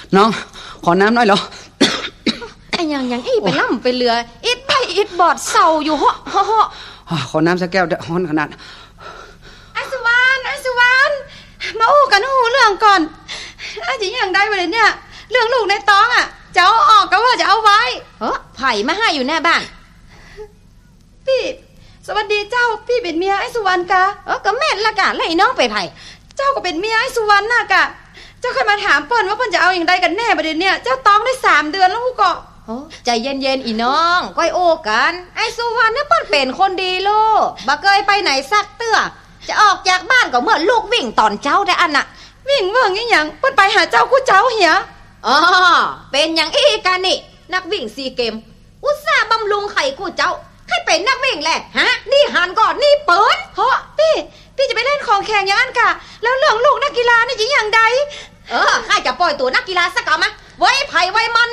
น้องขอน้ำหน่อยเหรอไอ้ยังอีไปล่ำไปเรืออิดไปอิดบอดเศร้าอยู่เหาะขอน้ำสักแก้วเด้อฮ้อนขนาดไอ้สุวรรณมาอู้กันหูเรื่องก่อนไอ้จีอย่างได้ไปเลยเนี่ยเรื่องลูกในท้องอ่ะจะเอาออกก็ว่าจะเอาไว้ไผ่มาให้อยู่หน้าบ้านพี่สวัสดีเจ้าพี่เป็นเมียไอ้สุวรรณกะก็แม่นละกะแล้วไอ้น้องไปไผ่เจ้าก็เป็นเมียไอ้สุวรรณน่ะกะเจ้าเคยมาถามเปิ้นว่าเปิ้นจะเอาอย่างใดกันแน่ประเด็นเนี่ยเจ้าท้องได้3 เดือนแล้วก็ใจเย็นๆอีน้องก้อยโอ้กันไอ้สุวรรณเนี่ยเปิ้นเป็นคนดีโลบ่เคยไปไหนสักเตื้อจะออกจากบ้านก็เมื่อลูกวิ่งตอนเจ้าได้อันน่ะวิ่งเบิ่งอีหยังเปิ้นไปหาเจ้ากูเจ้าเหียเป็นอย่างอีกันนี่นักวิ่ง4 เกมอุตส่าห์บำรุงไข่กูเจ้าให้เป็นนักวิ่งแหละฮะนี่หันก่อนนี่เปิดพี่จะไปเล่นของแข่งอย่างนั้นกะแล้วเรื่องลูกนักกีฬานี่จะอย่างใดข้าจะปล่อยตัวนักกีฬาสักก่อนมาไว้ไผ่ไว้มัน